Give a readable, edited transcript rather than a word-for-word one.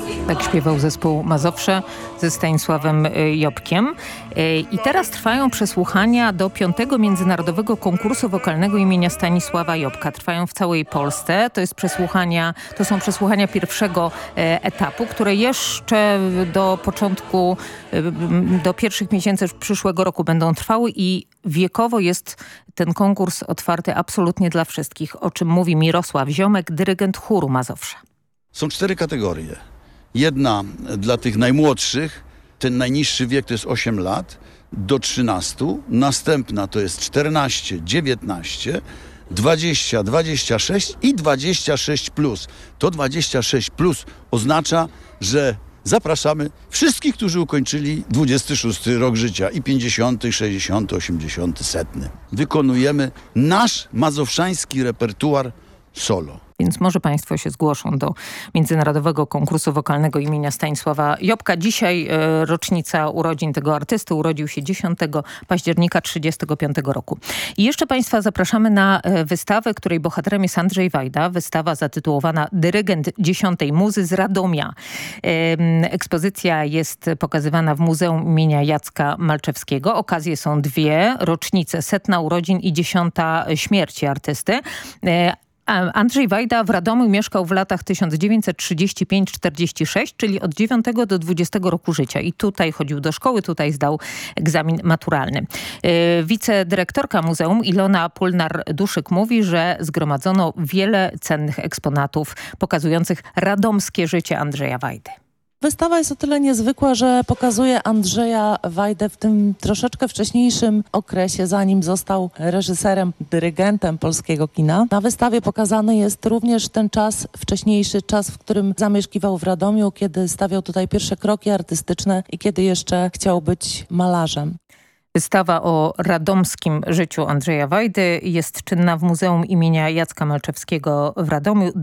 Tak śpiewał zespół Mazowsze ze Stanisławem Jobkiem. I teraz trwają przesłuchania do 5. Międzynarodowego Konkursu Wokalnego imienia Stanisława Jobka. Trwają w całej Polsce. To są przesłuchania pierwszego etapu, które jeszcze do pierwszych miesięcy przyszłego roku będą trwały i wiekowo jest ten konkurs otwarty absolutnie dla wszystkich, o czym mówi Mirosław Ziomek, dyrygent chóru Mazowsze. Są 4 kategorie. Jedna dla tych najmłodszych, ten najniższy wiek to jest 8 lat do 13, następna to jest 14, 19, 20, 26 i 26 plus. To 26 plus oznacza, że zapraszamy wszystkich, którzy ukończyli 26 rok życia i 50, 60, 80, 100. Wykonujemy nasz mazowszański repertuar solo. Więc może Państwo się zgłoszą do Międzynarodowego Konkursu Wokalnego imienia Stanisława Jobka. Dzisiaj rocznica urodzin tego artysty. Urodził się 10 października 1935 roku. I jeszcze Państwa zapraszamy na wystawę, której bohaterem jest Andrzej Wajda. Wystawa zatytułowana Dyrygent 10. Muzy z Radomia. Ekspozycja jest pokazywana w Muzeum imienia Jacka Malczewskiego. Okazje są 2. Rocznice, 100 urodzin i 10. śmierci artysty. Andrzej Wajda w Radomiu mieszkał w latach 1935-46, czyli od 9 do 20 roku życia. I tutaj chodził do szkoły, tutaj zdał egzamin maturalny. Wicedyrektorka muzeum Ilona Pulnar-Duszyk mówi, że zgromadzono wiele cennych eksponatów pokazujących radomskie życie Andrzeja Wajdy. Wystawa jest o tyle niezwykła, że pokazuje Andrzeja Wajdę w tym troszeczkę wcześniejszym okresie, zanim został reżyserem, dyrygentem polskiego kina. Na wystawie pokazany jest również ten czas, wcześniejszy czas, w którym zamieszkiwał w Radomiu, kiedy stawiał tutaj pierwsze kroki artystyczne i kiedy jeszcze chciał być malarzem. Wystawa o radomskim życiu Andrzeja Wajdy jest czynna w Muzeum imienia Jacka Malczewskiego w Radomiu.